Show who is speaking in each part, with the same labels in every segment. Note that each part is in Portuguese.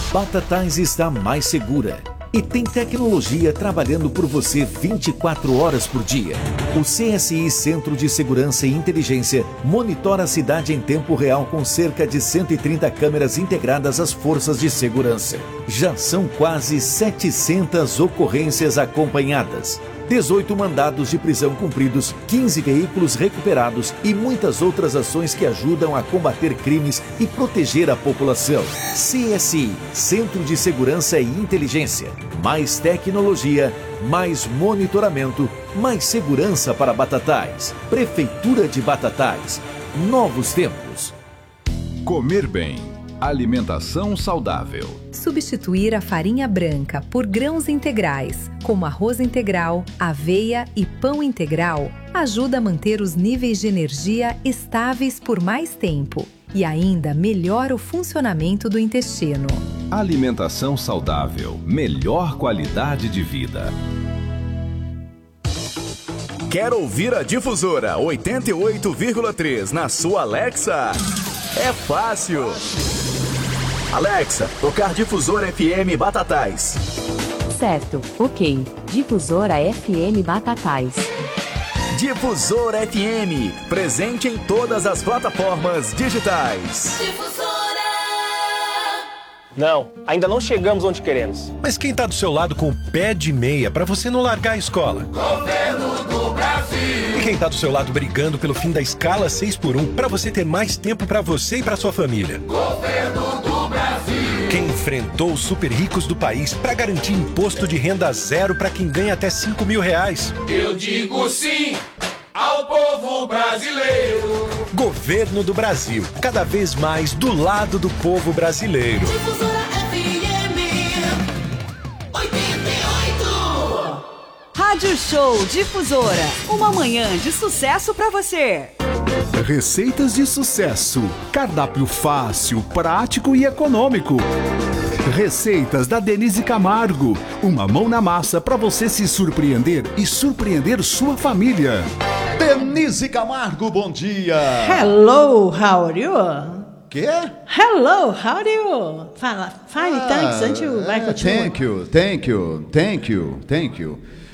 Speaker 1: Batatais está mais segura e tem tecnologia trabalhando por você 24 horas por dia. O CSI Centro de Segurança e Inteligência monitora a cidade em tempo real com cerca de 130 câmeras integradas às forças de segurança. Já são quase 700 ocorrências acompanhadas, 18 mandados de prisão cumpridos, 15 veículos recuperados e muitas outras ações que ajudam a combater crimes e proteger a população. CSI, Centro de Segurança e Inteligência. Mais tecnologia, mais monitoramento, mais segurança para Batatais. Prefeitura de Batatais. Novos tempos.
Speaker 2: Comer bem. Alimentação saudável.
Speaker 3: Substituir a farinha branca por grãos integrais, como arroz integral, aveia e pão integral, ajuda a manter os níveis de energia estáveis por mais tempo e ainda melhora o funcionamento do intestino.
Speaker 2: Alimentação saudável, melhor qualidade de vida.
Speaker 4: Quer ouvir a Difusora 88,3 na sua Alexa? É fácil! Alexa, tocar Difusora FM Batatais.
Speaker 5: Certo, ok. Difusora FM Batatais.
Speaker 4: Difusora FM, presente em todas as plataformas digitais.
Speaker 6: Difusora! Não, ainda não chegamos onde queremos.
Speaker 7: Mas quem tá do seu lado com o pé de meia pra você não largar a escola?
Speaker 8: Governo do Brasil!
Speaker 7: E quem tá do seu lado brigando pelo fim da escala 6x1 pra você ter mais tempo pra você e pra sua família?
Speaker 8: Governo do Brasil!
Speaker 7: Quem enfrentou os super ricos do país pra garantir imposto de renda zero pra quem ganha até R$5.000?
Speaker 8: Eu digo sim ao povo brasileiro.
Speaker 7: Governo do Brasil, cada vez mais do lado do povo brasileiro.
Speaker 6: Difusora FM 88.
Speaker 9: Rádio Show Difusora, uma manhã de sucesso pra você.
Speaker 10: Receitas de sucesso, cardápio fácil, prático e econômico. Receitas da Denise Camargo, uma mão na massa para você se surpreender e surpreender sua família.
Speaker 11: Denise Camargo, bom dia.
Speaker 12: Hello, how are you?
Speaker 11: Quê?
Speaker 12: Hello, how are you? Fala, fine, thanks, antes vai continuar.
Speaker 11: Thank you.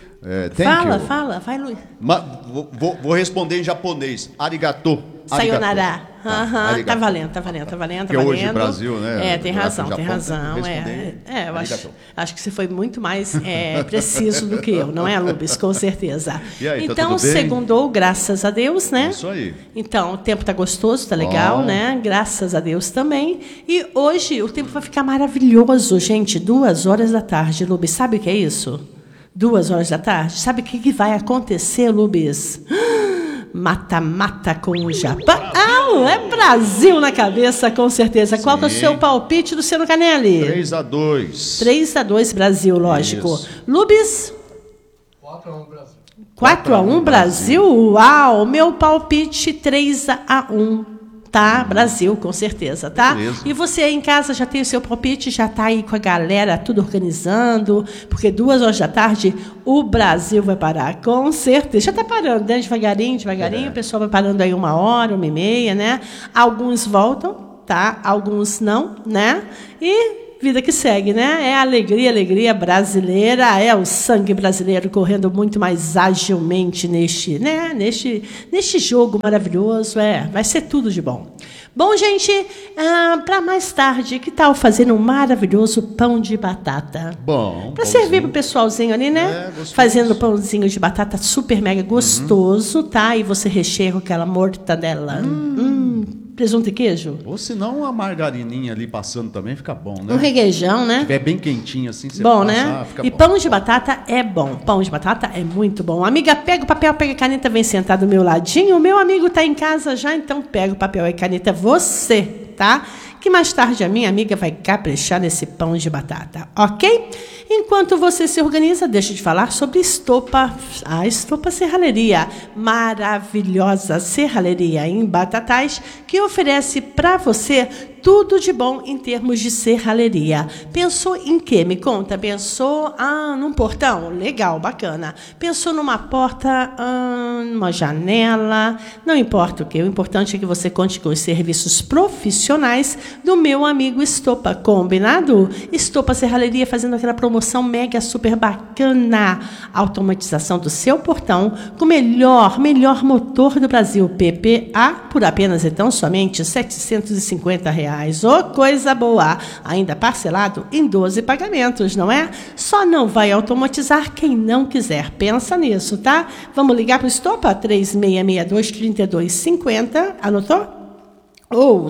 Speaker 12: Fala, vai, Luiz.
Speaker 11: Vou responder em japonês. Arigato.
Speaker 12: Sayonara. Tá valendo.
Speaker 11: Porque hoje Brasil, né?
Speaker 12: Tem razão. Eu acho que você foi muito mais preciso do que eu, não é, Lubis? Com certeza.
Speaker 11: E aí,
Speaker 12: então,
Speaker 11: tá tudo bem?
Speaker 12: Segundou, graças a Deus, né?
Speaker 11: Isso aí.
Speaker 12: Então, o tempo tá gostoso, tá legal, né? Graças a Deus também. E hoje o tempo vai ficar maravilhoso, gente. 2h da tarde, Lubis. Sabe o que é isso? 2h da tarde? Sabe o que vai acontecer, Lubis? Mata-mata com o Japão. É Brasil na cabeça, com certeza. Sim. Qual que é o seu palpite, Luciano Canelli?
Speaker 11: 3-2.
Speaker 12: 3-2 Brasil, lógico.
Speaker 11: Isso.
Speaker 12: Lubis?
Speaker 13: 4-1 Brasil.
Speaker 12: 4-1 Brasil? Uau! Meu palpite 3-1. Tá, Brasil, com certeza, tá?
Speaker 11: Beleza.
Speaker 12: E você aí em casa já tem o seu palpite, já tá aí com a galera tudo organizando, porque 2h da tarde o Brasil vai parar, com certeza. Já tá parando, né? Devagarinho, o pessoal vai parando aí 1h, 1h30, né? Alguns voltam, tá? Alguns não, né? E vida que segue, né? É a alegria brasileira, é o sangue brasileiro correndo muito mais agilmente neste jogo maravilhoso, vai ser tudo de bom. Bom, gente, para mais tarde, que tal fazer um maravilhoso pão de batata?
Speaker 11: Bom.
Speaker 12: Para servir pro pessoalzinho ali, né? Fazendo pãozinho de batata super mega gostoso, tá? E você recheia com aquela mortadela. Presunto e queijo?
Speaker 11: Ou se não, uma margarininha ali passando também fica bom, né?
Speaker 12: Um requeijão, né?
Speaker 11: Se tiver bem quentinho assim, você
Speaker 12: bom,
Speaker 11: passar,
Speaker 12: né?
Speaker 11: Fica
Speaker 12: e
Speaker 11: bom.
Speaker 12: Pão de batata é bom. Pão de batata é muito bom. Amiga, pega o papel, pega a caneta, vem sentar do meu ladinho. O meu amigo tá em casa já, então pega o papel e a caneta você, tá? Que mais tarde a minha amiga vai caprichar nesse pão de batata, ok? Enquanto você se organiza, deixa de falar sobre Estopa, a Estopa Serralheria, maravilhosa serralheria em Batatais, que oferece para você tudo de bom em termos de serralheria. Pensou em quê? Me conta. Pensou num portão? Legal, bacana. Pensou numa porta, numa janela? Não importa o quê. O importante é que você conte com os serviços profissionais do meu amigo Estopa. Combinado? Estopa Serralheria fazendo aquela promoção mega super bacana. Automatização do seu portão com o melhor motor do Brasil. PPA por apenas então somente R$ 750. Ô, coisa boa! Ainda parcelado em 12 pagamentos, não é? Só não vai automatizar quem não quiser. Pensa nisso, tá? Vamos ligar para o Estopa? 3662-3250. Anotou? Ou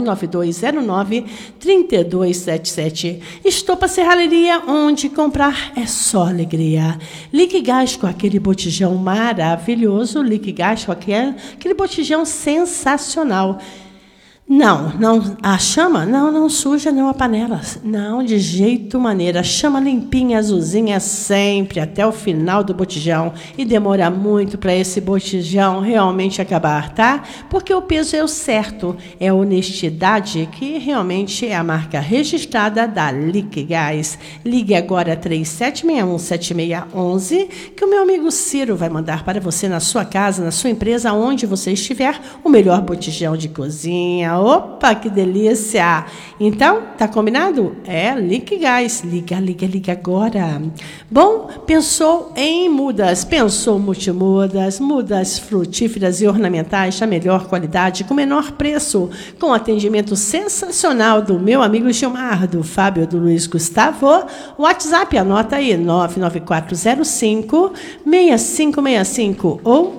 Speaker 12: 99209-3277. Estopa Serralheria, onde comprar é só alegria. Liquigás com aquele botijão maravilhoso. Liquigás com aquele botijão sensacional. Não, a chama, não suja não a panela, não, de jeito maneira, chama limpinha, azulzinha sempre, até o final do botijão, e demora muito para esse botijão realmente acabar, tá? Porque o peso é o certo, é a honestidade que realmente é a marca registrada da Liquigás. Ligue agora 3761-7611, que o meu amigo Ciro vai mandar para você na sua casa, na sua empresa, onde você estiver, o melhor botijão de cozinha. Opa, que delícia! Então, tá combinado? Liquigás. Liga agora. Bom, pensou em mudas, pensou multimudas, mudas frutíferas e ornamentais da melhor qualidade, com menor preço, com atendimento sensacional do meu amigo Gilmar, do Fábio, do Luiz Gustavo. WhatsApp, anota aí, 99405-6565 ou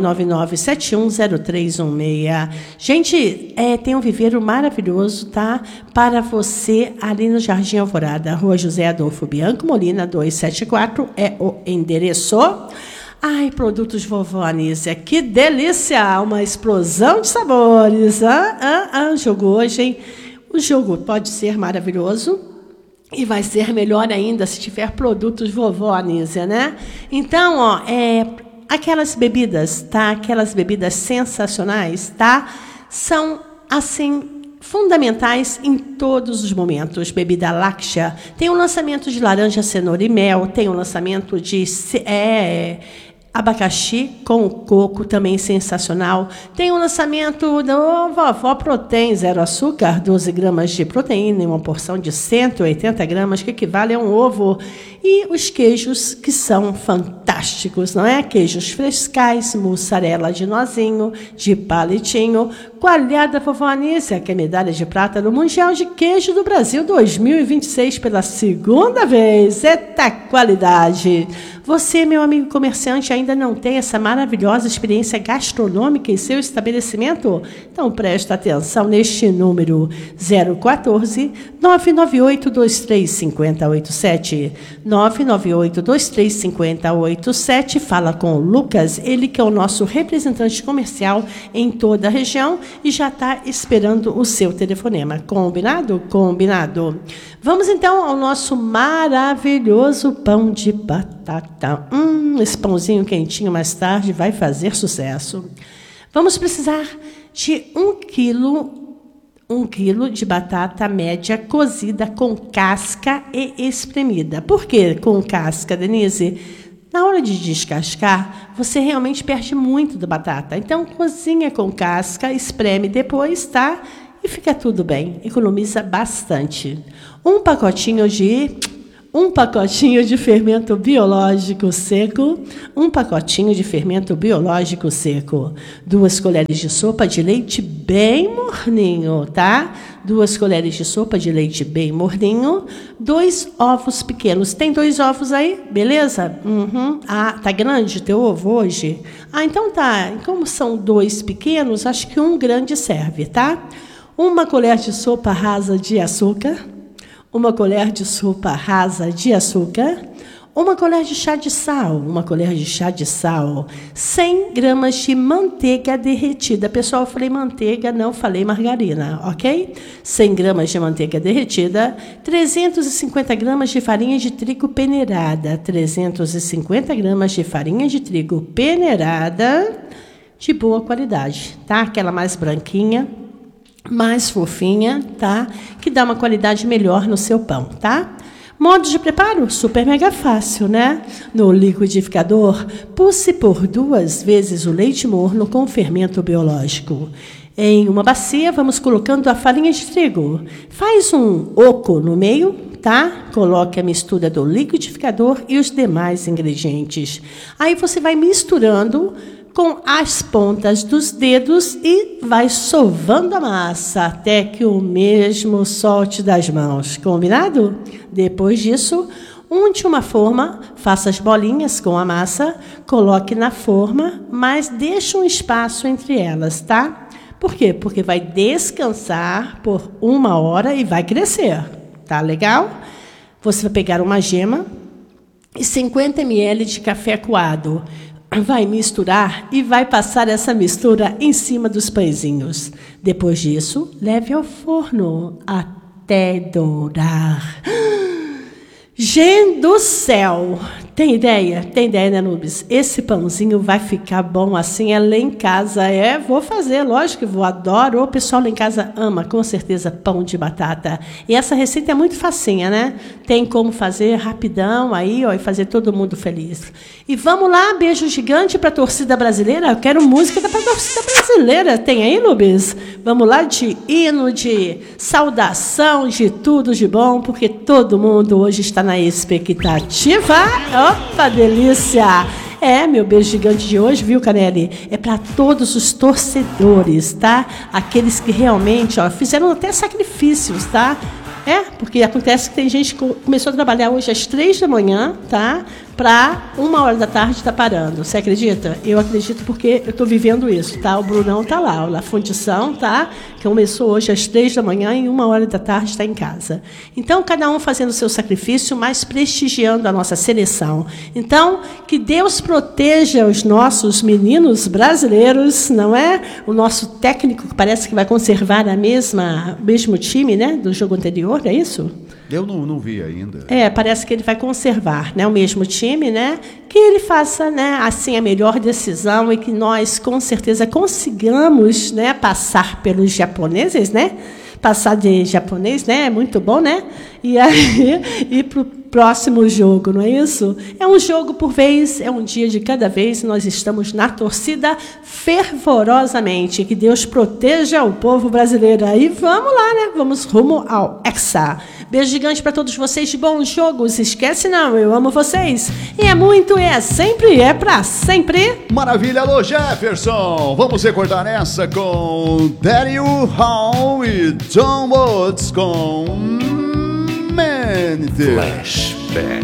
Speaker 12: 999-710316. Gente, tem um viveiro maravilhoso, tá? Para você ali no Jardim Alvorada, Rua José Adolfo Bianco Molina, 274, é o endereço. Ai, produtos Vovó Anísia, que delícia! Uma explosão de sabores. Jogo hoje, hein? O jogo pode ser maravilhoso e vai ser melhor ainda se tiver produtos Vovó Anísia, né? Então, aquelas bebidas, tá? Aquelas bebidas sensacionais, tá? São assim, fundamentais em todos os momentos. Bebida láctea, tem um lançamento de laranja, cenoura e mel, tem um lançamento de abacaxi com coco, também sensacional. Tem um lançamento do Vovó Protein, 0 açúcar, 12 gramas de proteína, uma porção de 180 gramas, que equivale a um ovo. E os queijos, que são fantásticos, não é? Queijos frescais, mussarela de nozinho, de palitinho, coalhada Vovó Anísia, que é medalha de prata no Mundial de Queijo do Brasil 2026, pela segunda vez. Eita qualidade! Você, meu amigo comerciante, ainda não tem essa maravilhosa experiência gastronômica em seu estabelecimento? Então presta atenção neste número 014-998-235087. 998-235087. Fala com o Lucas, ele que é o nosso representante comercial em toda a região e já está esperando o seu telefonema. Combinado? Combinado. Vamos então ao nosso maravilhoso pão de batata. Esse pãozinho quentinho mais tarde vai fazer sucesso. Vamos precisar de 1 quilo de batata média cozida com casca e espremida. Por que com casca, Denise? Na hora de descascar, você realmente perde muito da batata. Então, cozinha com casca, espreme depois, tá? E fica tudo bem. Economiza bastante. Um pacotinho de fermento biológico seco. 2 colheres de sopa de leite bem morninho, tá? 2 colheres de sopa de leite bem morninho. 2 ovos pequenos. Tem 2 ovos aí? Beleza? Tá grande o teu ovo hoje? Então tá. Como são 2 pequenos, acho que 1 grande serve, tá? 1 colher de sopa rasa de açúcar. 1 colher de sopa rasa de açúcar, 1 colher de chá de sal, 100 gramas de manteiga derretida. Pessoal, eu falei manteiga, não falei margarina, ok? 100 gramas de manteiga derretida, 350 gramas de farinha de trigo peneirada, 350 gramas de farinha de trigo peneirada de boa qualidade, tá? Aquela mais branquinha. mais fofinha, tá? Que dá uma qualidade melhor no seu pão, tá? Modo de preparo, super mega fácil, né? No liquidificador, pulse por 2 vezes o leite morno com fermento biológico. Em uma bacia, vamos colocando a farinha de trigo. Faz um oco no meio, tá? Coloque a mistura do liquidificador e os demais ingredientes. Aí você vai misturando com as pontas dos dedos e vai sovando a massa até que o mesmo solte das mãos. Combinado? Depois disso, unte uma forma, faça as bolinhas com a massa, coloque na forma, mas deixe um espaço entre elas, tá? Por quê? Porque vai descansar por 1 hora e vai crescer. Tá legal? Você vai pegar uma gema e 50 ml de café coado. Vai misturar e vai passar essa mistura em cima dos pãezinhos. Depois disso, leve ao forno até dourar. Gente do céu! Tem ideia? Tem ideia, né, Nubes? Esse pãozinho vai ficar bom assim, lá em casa. Vou fazer, lógico que vou, adoro. O pessoal lá em casa ama, com certeza, pão de batata. E essa receita é muito facinha, né? Tem como fazer rapidão aí, ó, e fazer todo mundo feliz. E vamos lá, beijo gigante para a torcida brasileira. Eu quero música da torcida brasileira. Tem aí, Nubes? Vamos lá, de hino, de saudação, de tudo de bom, porque todo mundo hoje está na expectativa. Opa, delícia! Meu beijo gigante de hoje, viu, Canelli? É para todos os torcedores, tá? Aqueles que realmente, ó, fizeram até sacrifícios, tá? Porque acontece que tem gente que começou a trabalhar hoje às 3 da manhã, tá? Para 1 hora da tarde está parando. Você acredita? Eu acredito porque eu estou vivendo isso, tá? O Brunão tá lá, a fundição, tá? Que começou hoje às 3 da manhã e 1 hora da tarde está em casa. Então, cada um fazendo o seu sacrifício, mas prestigiando a nossa seleção. Então, que Deus proteja os nossos meninos brasileiros, não é? O nosso técnico que parece que vai conservar o mesmo time, né? Do jogo anterior, é isso?
Speaker 11: Eu não vi ainda.
Speaker 12: Parece que ele vai conservar, né, o mesmo time, né? Que ele faça, né, assim a melhor decisão e que nós, com certeza, consigamos, né, passar pelos japoneses, né? Passar de japonês, né? É muito bom, né? E aí ir para o próximo jogo, não é isso? É um jogo por vez, é um dia de cada vez. Nós estamos na torcida fervorosamente. Que Deus proteja o povo brasileiro. Aí vamos lá, né? Vamos rumo ao Hexa. Beijo gigante para todos vocês de bons jogos. Esquece não, eu amo vocês. E é muito, e é sempre, é pra sempre.
Speaker 11: Maravilha, alô Jefferson. Vamos recordar essa com Daryl Hall e John Watts com Flashback.